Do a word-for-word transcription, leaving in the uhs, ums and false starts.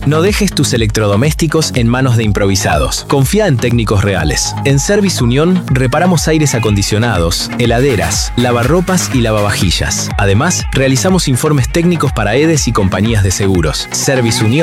No dejes tus electrodomésticos en manos de improvisados. Confía en técnicos reales. En Service Unión reparamos aires acondicionados, heladeras, lavarropas y lavavajillas. Además, realizamos informes técnicos para E D E S y compañías de seguros. Service Unión